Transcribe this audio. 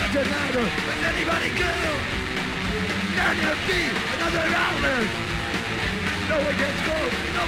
doesn't matter if anybody kills. Can there be another outlet? No one gets close, no